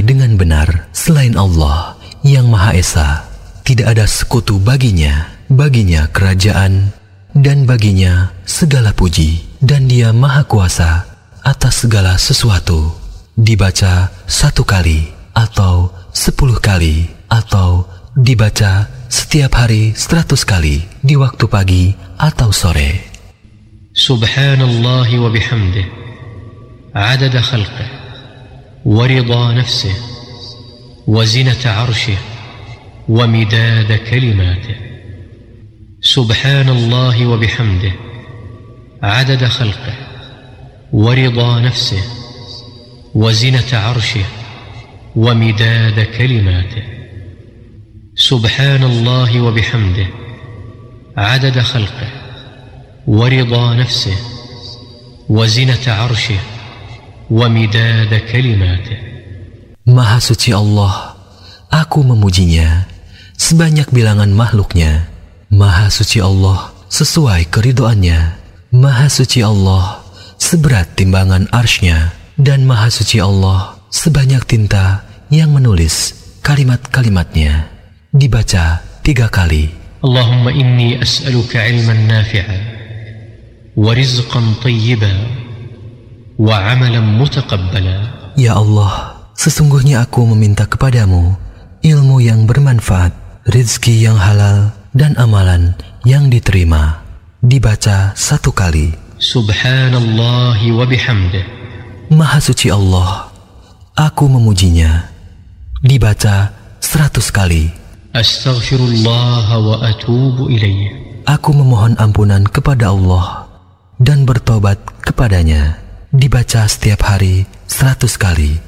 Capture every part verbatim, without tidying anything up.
dengan benar selain Allah yang Maha Esa. Tidak ada sekutu baginya, baginya kerajaan, dan baginya segala puji, dan Dia Maha Kuasa atas segala sesuatu. Dibaca satu kali, atau sepuluh kali, atau dibaca setiap hari seratus kali di waktu pagi atau sore. Subhanallah wa bihamdih, adada khalqih, wa rida nafsih, wa zinata arshih, wa midada kalimatih. Subhanallah wa bihamdih, adada khalqih, wa rida nafsih, wa zinata arshih, wa midada kalimatih. Subhanallah wa bihamdih, adada khalqih, wa rida nafsih, wa zinata arshih, wa midada kalimatih. Maha suci Allah, aku memujinya sebanyak bilangan makhluknya. Maha suci Allah sesuai keridhoannya. Maha suci Allah seberat timbangan arsy-Nya, dan Maha suci Allah sebanyak tinta yang menulis kalimat-kalimatnya. Dibaca tiga kali. Allahumma inni as'aluka ilman nafi'a, wa rizqan tayyiban, wa amalan mutaqabbala. Ya Allah, sesungguhnya aku meminta kepadamu ilmu yang bermanfaat, rizki yang halal, dan amalan yang diterima. Dibaca satu kali. Subhanallah wa bihamdih, Maha suci Allah, aku memujinya. Dibaca seratus kali. Astaghfirullah wa atubu ilaih, aku memohon ampunan kepada Allah dan bertobat kepadanya. Dibaca setiap hari seratus kali.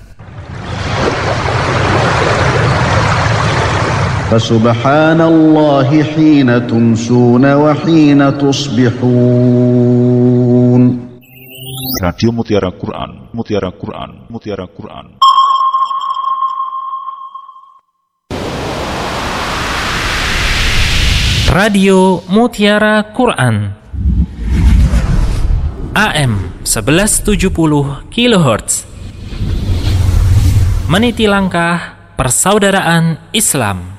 Fasubhanallahi hina tumsuna wa hina tusbihun. Radio Mutiara Quran, Mutiara Quran, Mutiara Quran. Radio Mutiara Quran A M sebelas tujuh puluh kilohertz, meniti langkah persaudaraan Islam.